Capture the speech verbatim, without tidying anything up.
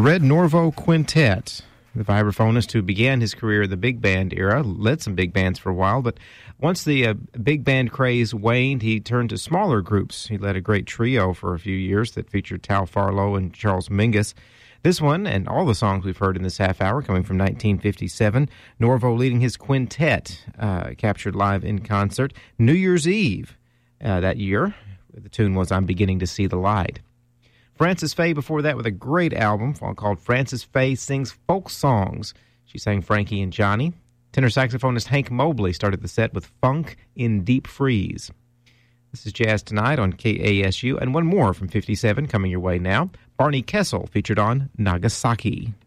Red Norvo Quintet. The vibraphonist who began his career in the big band era, led some big bands for a while, but once the uh, big band craze waned, he turned to smaller groups. He led a great trio for a few years that featured Tal Farlow and Charles Mingus. This one, and all the songs we've heard in this half hour, coming from nineteen fifty-seven, Norvo leading his quintet, uh, captured live in concert New Year's Eve uh, that year. The tune was I'm Beginning to See the Light. Frances Faye before that with a great album called Frances Faye Sings Folk Songs. She sang Frankie and Johnny. Tenor saxophonist Hank Mobley started the set with Funk in Deep Freeze. This is Jazz Tonight on K A S U, and one more from fifty-seven coming your way now. Barney Kessel featured on Nagasaki.